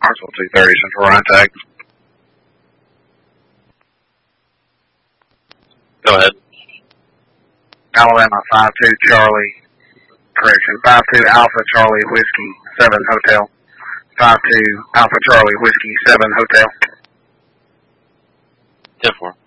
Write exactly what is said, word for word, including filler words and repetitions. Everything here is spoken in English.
Marshall two thirty Central Ryan Tag. Go ahead. Alabama five two Charlie, correction, five two Alpha Charlie Whiskey seven Hotel. five two Alpha Charlie Whiskey seven Hotel. ten four.